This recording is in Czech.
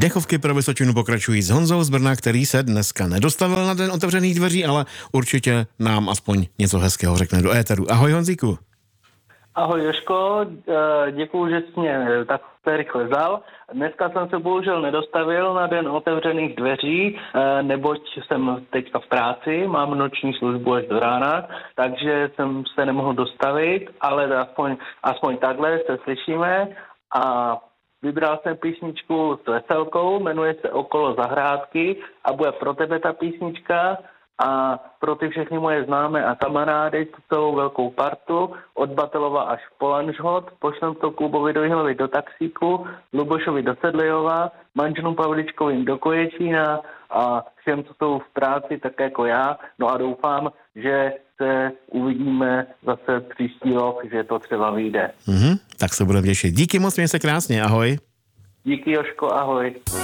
Dechovky pro Vysočinu pokračují s Honzou z Brna, který se dneska nedostavil na den otevřených dveří, ale určitě nám aspoň něco hezkého řekne do éteru. Ahoj Honzíku. Ahoj Jožko, děkuju, že jsi mě tak rychle vzal. Dneska jsem se bohužel nedostavil na den otevřených dveří, neboť jsem teďka v práci, mám noční službu až do rána, takže jsem se nemohl dostavit, ale aspoň takhle se slyšíme a vybral jsem písničku s veselkou, jmenuje se Okolo zahrádky a bude pro tebe ta písnička a pro ty všechny moje známé a kamarády, celou velkou partu, od Batelova až po Lanžhot, pošlem to Kubovi do Jihlavy do taxíku, Lubošovi do Sedlejova, manželům Pavličkovým do Koječína a všem, co jsou v práci, tak jako já. No a doufám, že se uvidíme zase příští rok, že to třeba vyjde. Tak se budeme těšit. Díky moc, měj se krásně, ahoj. Díky Jožko, ahoj.